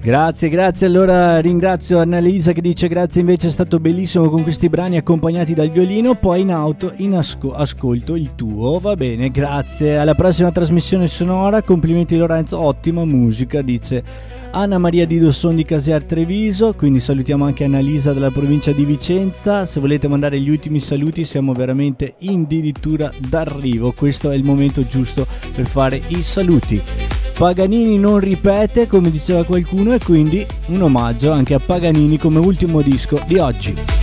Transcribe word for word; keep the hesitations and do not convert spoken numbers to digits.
Grazie, grazie. Allora ringrazio Annalisa che dice grazie, invece è stato bellissimo con questi brani accompagnati dal violino. Poi in auto in asco- ascolto il tuo. Va bene, grazie. Alla prossima trasmissione sonora. Complimenti Lorenzo, ottima musica, dice Anna Maria di Dosson di Caser Treviso. Quindi salutiamo anche Annalisa dalla provincia di Vicenza. Se volete mandare gli ultimi saluti siamo veramente addirittura d'arrivo. Questo è il momento giusto per fare i saluti. Paganini non ripete, come diceva qualcuno, e quindi un omaggio anche a Paganini come ultimo disco di oggi.